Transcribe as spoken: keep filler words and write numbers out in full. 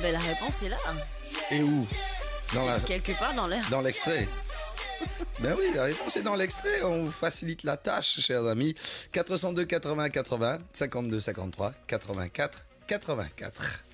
ben la réponse est là. Et où? Dans la... Quelque part dans l'air. Dans l'extrait. Ben oui, la réponse est dans l'extrait. On facilite la tâche, chers amis. quatre cent deux quatre-vingts quatre-vingts, cinquante-deux cinquante-trois, quatre-vingt-quatre quatre-vingt-quatre.